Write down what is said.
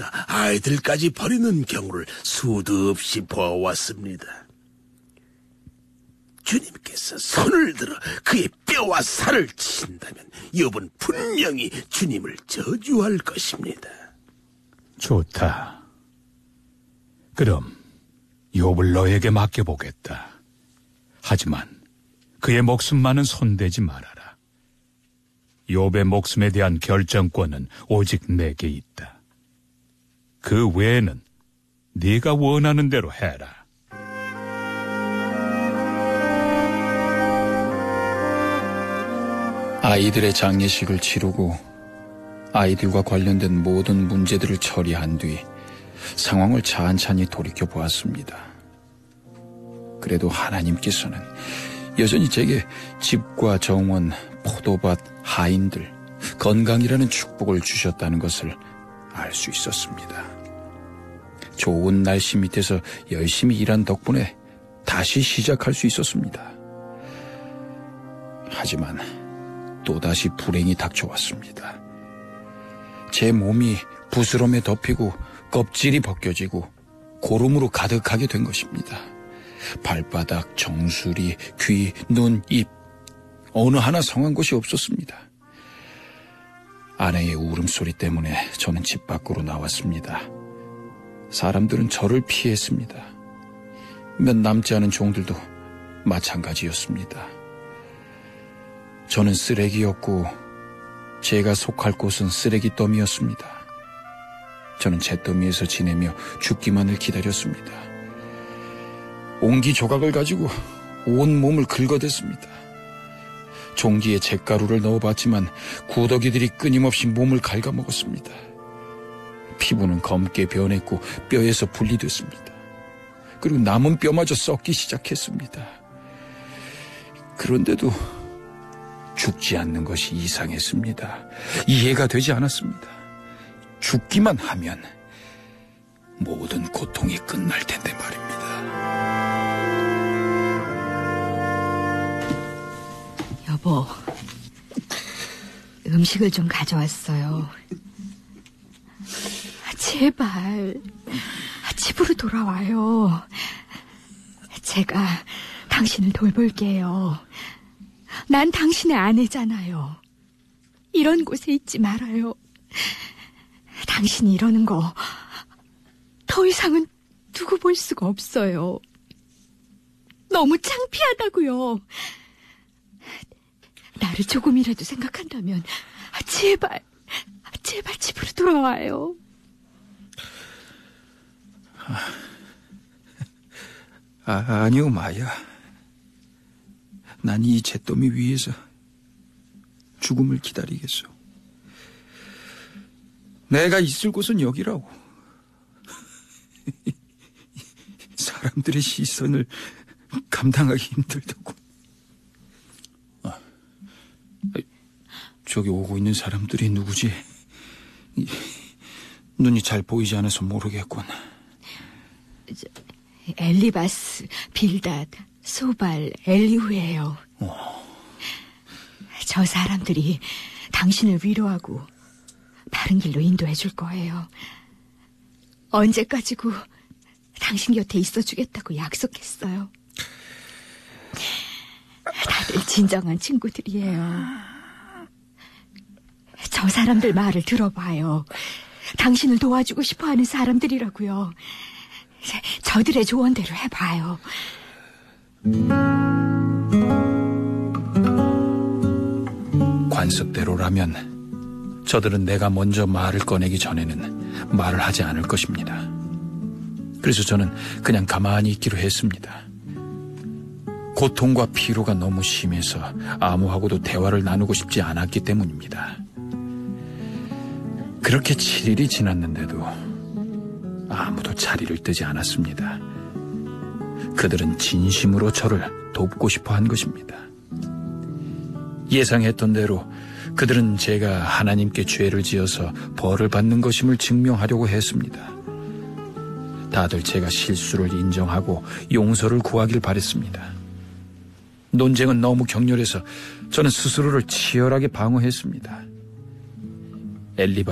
부인이나 아이들까지 버리는 경우를 수도 없이 보아왔습니다. 주님께서 손을 들어 그의 뼈와 살을 치신다면 욥은 분명히 주님을 저주할 것입니다. 좋다. 그럼 욥을 너에게 맡겨보겠다. 하지만 그의 목숨만은 손대지 말아라. 욥의 목숨에 대한 결정권은 오직 내게 있다. 그 외에는 네가 원하는 대로 해라. 아이들의 장례식을 치르고 아이들과 관련된 모든 문제들을 처리한 뒤 상황을 찬찬히 돌이켜보았습니다. 그래도 하나님께서는 여전히 제게 집과 정원, 포도밭, 하인들, 건강이라는 축복을 주셨다는 것을 알 수 있었습니다. 좋은 날씨 밑에서 열심히 일한 덕분에 다시 시작할 수 있었습니다. 하지만 또다시 불행이 닥쳐왔습니다. 제 몸이 부스럼에 덮이고 껍질이 벗겨지고 고름으로 가득하게 된 것입니다. 발바닥, 정수리, 귀, 눈, 입 어느 하나 성한 곳이 없었습니다. 아내의 울음소리 때문에 저는 집 밖으로 나왔습니다. 사람들은 저를 피했습니다. 몇 남지 않은 종들도 마찬가지였습니다. 저는 쓰레기였고 제가 속할 곳은 쓰레기 더미였습니다. 저는 잿더미에서 지내며 죽기만을 기다렸습니다. 옹기 조각을 가지고 온 몸을 긁어댔습니다. 종기에 잿가루를 넣어봤지만 구더기들이 끊임없이 몸을 갉아먹었습니다. 피부는 검게 변했고 뼈에서 분리됐습니다. 그리고 남은 뼈마저 썩기 시작했습니다. 그런데도 죽지 않는 것이 이상했습니다. 이해가 되지 않았습니다. 죽기만 하면 모든 고통이 끝날 텐데 말입니다. 여보, 음식을 좀 가져왔어요. 제발 집으로 돌아와요. 제가 당신을 돌볼게요. 난 당신의 아내잖아요. 이런 곳에 있지 말아요. 당신이 이러는 거 더 이상은 두고 볼 수가 없어요. 너무 창피하다고요. 나를 조금이라도 생각한다면 제발 집으로 돌아와요. 아니요, 마야. 난 이 잿더미 위에서 죽음을 기다리겠소. 내가 있을 곳은 여기라고. 사람들의 시선을 감당하기 힘들다고. 저기 오고 있는 사람들이 누구지? 눈이 잘 보이지 않아서 모르겠군. 엘리바스, 빌닷, 소발, 엘리후예요. 저 사람들이 당신을 위로하고 바른 길로 인도해 줄 거예요. 언제까지고 당신 곁에 있어주겠다고 약속했어요. 다들 진정한 친구들이에요. 저 사람들 말을 들어봐요. 당신을 도와주고 싶어하는 사람들이라고요. 저들의 조언대로 해봐요. 관습대로라면 저들은 내가 먼저 말을 꺼내기 전에는 말을 하지 않을 것입니다. 그래서 저는 그냥 가만히 있기로 했습니다. 고통과 피로가 너무 심해서 아무하고도 대화를 나누고 싶지 않았기 때문입니다. 그렇게 7일이 지났는데도 아무도 자리를 뜨지 않았습니다. 그들은 진심으로 저를 돕고 싶어 한 것입니다. 예상했던 대로 그들은 제가 하나님께 죄를 지어서 벌을 받는 것임을 증명하려고 했습니다. 다들 제가 실수를 인정하고 용서를 구하길 바랬습니다. 논쟁은 너무 격렬해서 저는 스스로를 치열하게 방어했습니다. 엘리바